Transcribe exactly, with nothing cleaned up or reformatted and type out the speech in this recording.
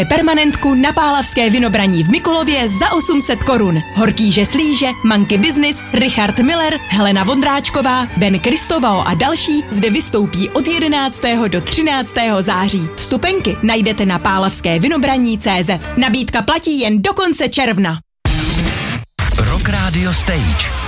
Permanentku na Pálavské Vinobraní v Mikulově za osm set korun. Horkýže Slíže, Monkey Business, Richard Miller, Helena Vondráčková, Ben Kristovao a další zde vystoupí od jedenáctého do třináctého září. Vstupenky najdete na pálavské vinobraní tečka cé zet. Nabídka platí jen do konce června. Rock Radio Stage.